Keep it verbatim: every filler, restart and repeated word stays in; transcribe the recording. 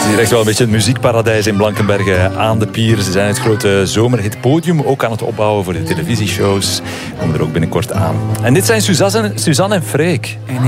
Het is hier echt wel een beetje het muziekparadijs in Blankenberge aan de pier. Ze zijn het grote zomerhitpodium ook aan het opbouwen voor de televisieshows. Komen er ook binnenkort aan. En dit zijn Suzanne, Suzanne en Freek.